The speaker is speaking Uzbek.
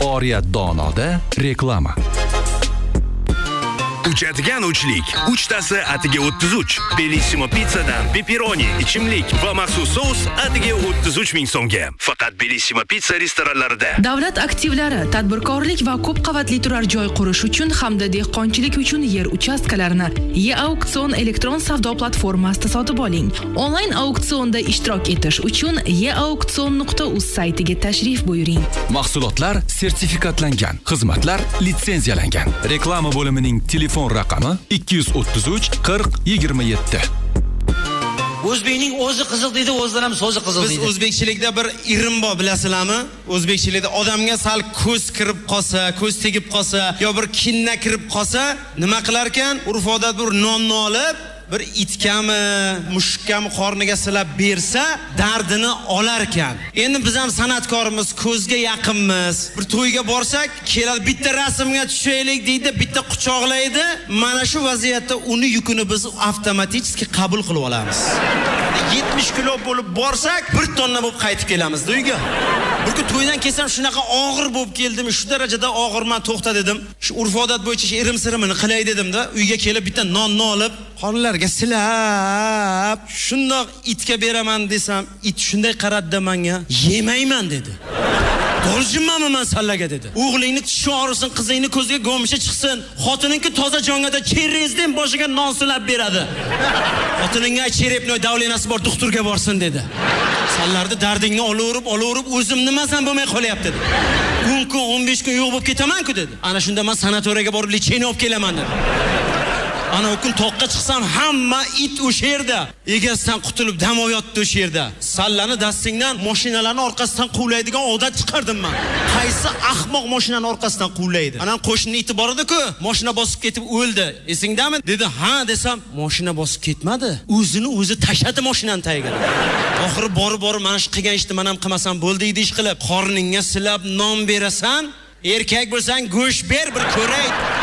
Oriyat Donoda reklama. Uchadigan uchlik. Uchtasi atiga 33. Bellissimo pizzadan pepperoni, ichimlik va maxsus sous atiga 33 ming so'mga. Faqat Bellissimo pizza restoranlarida. Davlat aktivlari, tadbirkorlik va ko'p qavatli turar joy qurish uchun hamda dehqonchilik uchun yer uchastkalarini E-Auksion elektron savdo platformasida sotib oling. Onlayn auksionda ishtirok etish uchun eauksion.uz saytiga tashrif buyuring. Mahsulotlar sertifikatlangan, xizmatlar litsenziyalangan. Reklama bo'limining telefon raqami 233 40 27. O'zbekning o'zi qiziq deydi, o'zlari ham so'zi qiziq deydi. Biz o'zbekchilikda bir irim bor, bilasizlarmi? O'zbekchilikda odamga sal ko'z kirib qolsa, ko'z tegib qolsa, yo bir kinna kirib qolsa, nima qilar ekan? Urf-odat bir nonni olib, bir itkami, mushukkami qorniga silab bersa, dardini olar ekan. Endi biz ham san'atkorimiz, ko'zga yaqinmiz. Bir to'yga borsak, keladi bitta rasmga tushaylik deydi, bitta quchoqlaydi. Mana shu vaziyatda uni yukini biz avtomatik qabul qilib olamiz. 70 kilo bo'lib borsak, 1 tonna bo'lib qaytib kelamiz uyga. Bir kun to'ydan kelsam shunaqa og'ir bo'lib keldim, shu darajada og'irman, to'xta dedim. Shu urf-odat bo'yicha irim-sirimini qilay dedim-da, uyga kelib bitta nonni olib, qornlarga silab, shundoq itga beraman desam, it shunday qaradi menga, yemayman dedi. Doljimanmi men sallaga dedi. O'g'lingni tishi og'risin, qizingni ko'ziga go'mishi chiqsin, xotiningki toza jongada cherezdan boshiga non silab beradi. Xotiningga cherepnoy davlenasi bor, doktorga borsin dedi. Sallarni dardingni olaverib, o'zim nimasan bo'lmay qolyapti dedi. 10 kun, 15 kun yo'q bo'lib ketaman-ku dedi. Ana shunda men sanatoriyaga borib lecheniya olib kelaman dedi. Ana o kun toqqa chiqsam hamma it o'sha yerda. Egasidan qutulib dam olyapti o'sha yerda. Sallani dastingdan mashinalarning orqasidan quvlaydigan odat chiqardim men. Qaysi ahmoq mashinaning orqasidan quvlaydi? Ana qo'shni iti bor edi-ku, mashina bosib ketib o'ldi. Esingdami? Dedi, "Ha" desam, mashina bosib ketmadi. O'zini o'zi tashadi mashinani tagiga. Oxiri borib mana shu qilgan ishni men ham qilmasam bo'ldi ish qilib, qorningga silab non berasan, erkak bo'lsang go'sht ber bir ko'ray.